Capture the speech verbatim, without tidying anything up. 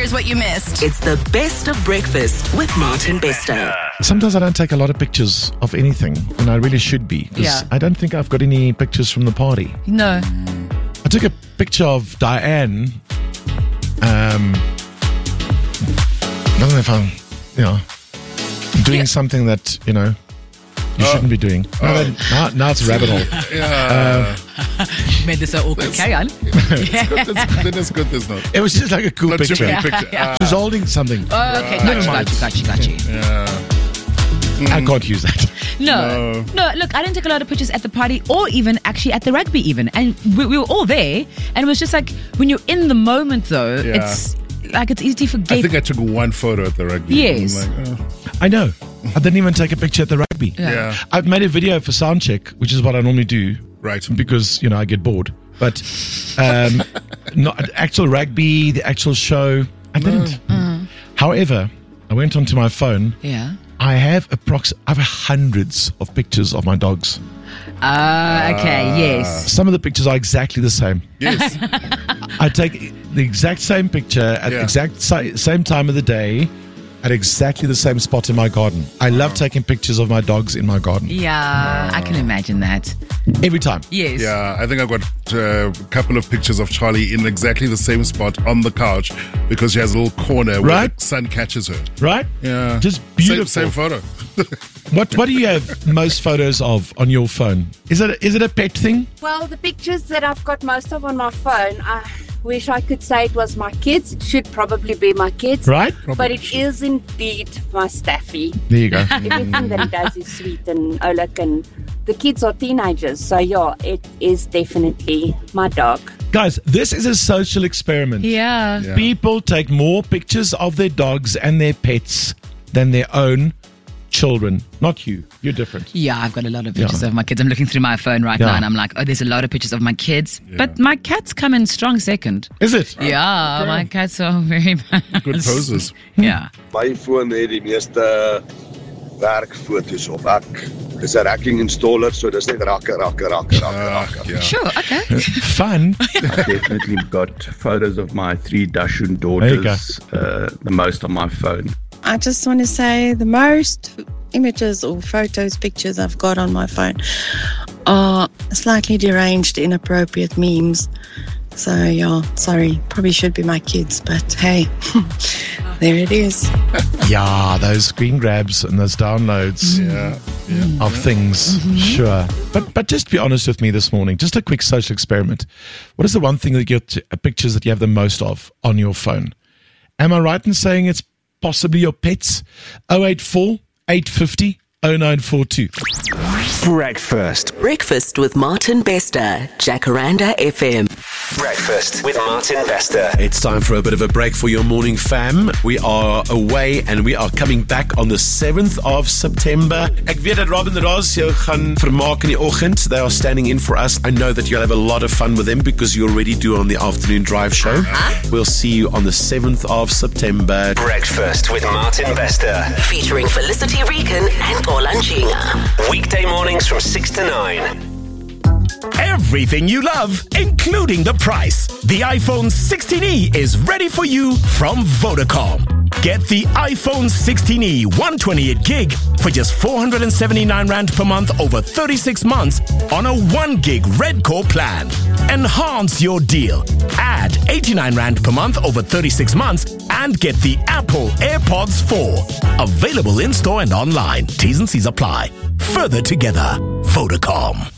Here's what you missed. It's the best of breakfast with Martin Bester. Sometimes I don't take a lot of pictures of anything, and I really should be. 'Cause Yeah. I don't think I've got any pictures from the party. No. I took a picture of Diane. Um, I don't know if I'm, you know, doing Yeah. something that, you know, you shouldn't be doing. No, then, now, now it's a rabbit hole. Yeah. Made this so awkward. Carry on. It's good, it's, then it's good there's not. It was just like a cool Not too picture. many pictures. Yeah. Ah, She was holding something. Oh, okay. Never Got you, mind. got you, got you, got you. yeah. I can't use that. No. No. no, look, I didn't take a lot of pictures at the party or even actually at the rugby even. And we, we were all there. And it was just like, when you're in the moment though, Yeah. it's like it's easy to forget. I think I took one photo at the rugby. Yes. I'm like, oh, I know. I didn't even take a picture at the rugby. Yeah. yeah. I've made a video for Soundcheck, which is what I normally do. Right. Because, you know, I get bored. But um, not actual rugby, the actual show, I didn't. However, I went onto my phone. yeah. I have approx- I have hundreds of pictures of my dogs. Ah, okay, yes. Some of the pictures are exactly the same. Yes. I take the exact same picture at the Yeah. exact si- same time of the day at exactly the same spot in my garden. I love taking pictures of my dogs in my garden. Yeah, I can imagine that. Every time. Yes. Yeah, I think I've got uh, a couple of pictures of Charlie in exactly the same spot on the couch because she has a little corner where Right. the sun catches her. Right? Yeah. Just beautiful. Same, same photo. What What do you have most photos of on your phone? Is it is it a pet thing? Well, the pictures that I've got most of on my phone, I wish I could say it was my kids. It should probably be my kids. Right? But it is indeed my Staffy. There you go. Everything that he does is sweet and Oleg, and the kids are teenagers. So, yeah, it is definitely my dog. Guys, this is a social experiment. Yeah. Yeah. People take more pictures of their dogs and their pets than their own children. Not you. You're different. Yeah, I've got a lot of pictures Yeah. of my kids. I'm looking through my phone right Yeah. now and I'm like, oh, there's a lot of pictures of my kids. But my cats come in strong second. Is it? Yeah, my cats are very Good poses. Yeah. My phone het die meeste werkfoto's op. Ek is 'n racking installer, so dis net rakke, rakke, rakke, rakke, Ah, rakke. yeah. Sure, okay. Fun. Definitely got photos of my three Dachshund There you daughters, uh, the most on my phone. I just want to say the most images or photos, pictures I've got on my phone are slightly deranged, inappropriate memes. So, yeah, sorry, probably should be my kids, but hey, there it is. Yeah, those screen grabs and those downloads Yeah. yeah. of things. Sure. But but just be honest with me this morning. Just a quick social experiment. What is the one thing that you get uh, pictures that you have the most of on your phone? Am I right in saying it's possibly your pets? oh eight four, eight five zero, oh nine four two. Breakfast. Breakfast with Martin Bester. Jacaranda F M. Breakfast with Martin Bester. It's time for a bit of a break for your morning fam. We are away and we are coming back on the seventh of September. Ek weet dat Robin Ross jou gaan vermaak in die oggend. They are standing in for us. I know that you'll have a lot of fun with them because you already do on the afternoon drive show. We'll see you on the seventh of September. Breakfast with Martin Bester. Featuring Felicity Regan and Olanjinga. Weekday mornings from six to nine. Everything you love, including the price. The iPhone sixteen E is ready for you from Vodacom. Get the iPhone sixteen E one hundred twenty-eight gig for just four hundred seventy-nine rand per month over thirty-six months on a one gig Red Core plan. Enhance your deal. Add eighty-nine rand per month over thirty-six months and get the Apple AirPods four. Available in store and online. T's and C's apply. Further together. Vodacom.